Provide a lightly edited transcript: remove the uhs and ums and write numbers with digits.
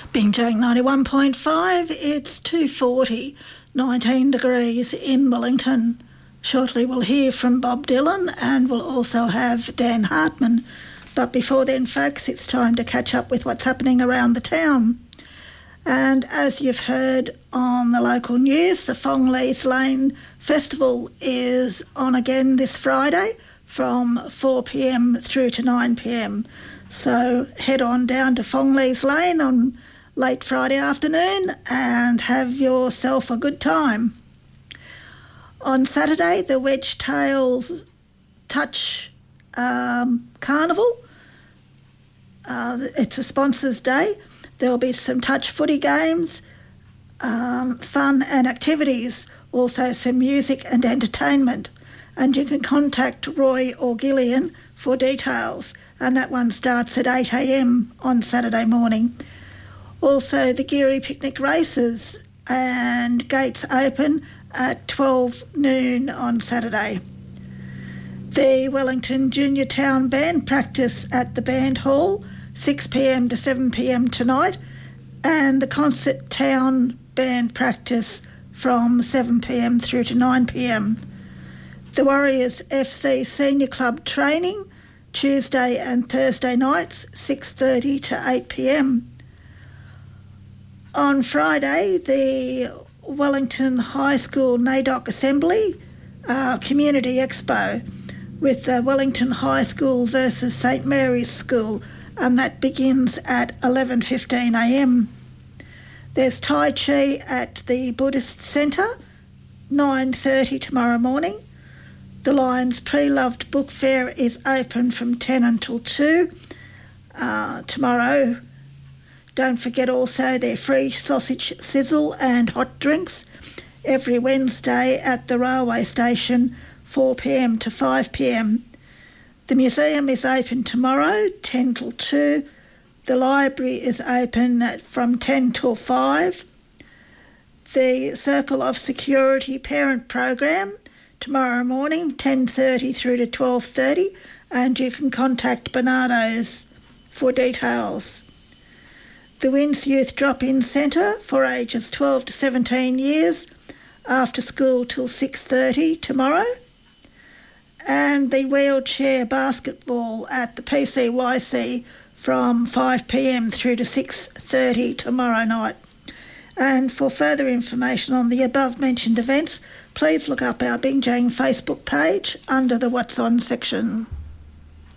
Bingjang 91.5, it's 2:40, 19 degrees in Wellington. Shortly we'll hear from Bob Dylan and we'll also have Dan Hartman. But before then, folks, it's time to catch up with what's happening around the town. And as you've heard on the local news, the Fongleys Lane Festival is on again this Friday from 4pm through to 9pm. So head on down to Fongleys Lane on late Friday afternoon and have yourself a good time. On Saturday, the Wedge Tails Touch Carnival. It's a sponsors day. There'll be some touch footy games, fun and activities, also some music and entertainment. And you can contact Roy or Gillian for details. And that one starts at 8am on Saturday morning. Also, the Geary Picnic Races and gates open at 12 noon on Saturday. The Wellington Junior Town Band practice at the Band Hall, 6pm to 7pm tonight, and the Concert Town Band practice from 7pm through to 9pm. The Warriors FC Senior Club training, Tuesday and Thursday nights, 6:30 to 8pm. On Friday, the Wellington High School NAIDOC Assembly Community Expo with the Wellington High School versus St Mary's School, and that begins at 11:15am. There's Tai Chi at the Buddhist Centre, 9:30 tomorrow morning. The Lions Pre-Loved Book Fair is open from 10 until 2 tomorrow. Don't forget also their free sausage sizzle and hot drinks every Wednesday at the railway station, 4pm to 5pm. The museum is open tomorrow, 10 till 2. The library is open from 10 till 5. The Circle of Security Parent Program tomorrow morning, 10:30 through to 12:30, and you can contact Bernardo's for details. The Winds Youth Drop-In Centre for ages 12 to 17 years, after school till 6:30 tomorrow. And the wheelchair basketball at the PCYC from 5pm through to 6:30 tomorrow night. And for further information on the above-mentioned events, please look up our Bingjang Facebook page under the What's On section.